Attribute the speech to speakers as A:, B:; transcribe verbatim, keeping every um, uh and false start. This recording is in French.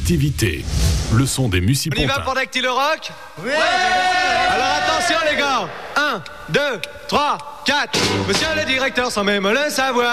A: activité. Le son des
B: On y va
A: Mucipontins.
B: pour Dactylo Rock? Oui. Alors attention les gars. un, deux, trois, quatre. Monsieur le directeur sans même le savoir.